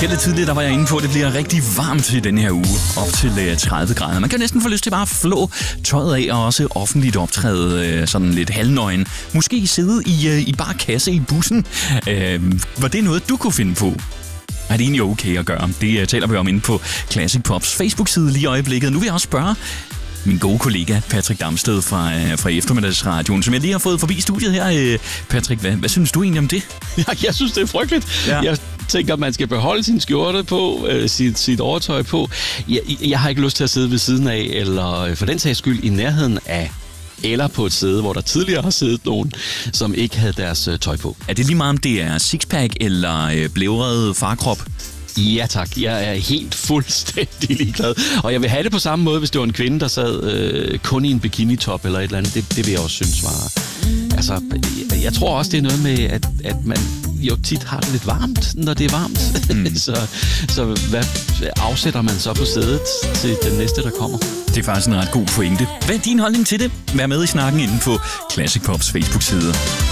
Her lidt tidligere, der var jeg inde på, at det bliver rigtig varmt i den her uge. Op til 30 grader. Man kan næsten få lyst til bare at flå tøjet af og også offentligt optræde sådan lidt halvnøgen. Måske sidde i bare kasse i bussen. Var det noget, du kunne finde på? Er det egentlig okay at gøre? Det taler vi om inde på Classic Pops Facebook-side lige i øjeblikket. Nu vil jeg også spørge min gode kollega Patrick Damsted fra Eftermiddagsradioen, som jeg lige har fået forbi studiet her. Patrick, hvad synes du egentlig om det? Jeg synes, det er frygteligt. Ja. Jeg tænker, at man skal beholde sin skjorte på, sit overtøj på. Jeg har ikke lyst til at sidde ved siden af, eller for den sags skyld i nærheden af, eller på et sæde, hvor der tidligere har siddet nogen, som ikke havde deres tøj på. Er det lige meget, om det er sixpack eller blævret farkrop? Ja tak, jeg er helt fuldstændig ligeglad. Og jeg vil have det på samme måde, hvis det var en kvinde, der sad kun i en bikinitop eller et eller andet. Det vil jeg også synes var... Altså, jeg tror også, det er noget med, at man jo tit har det lidt varmt, når det er varmt. Så hvad afsætter man så på sædet til den næste, der kommer? Det er faktisk en ret god pointe. Hvad er din holdning til det? Vær med i snakken inde på Classic Pops Facebook-side.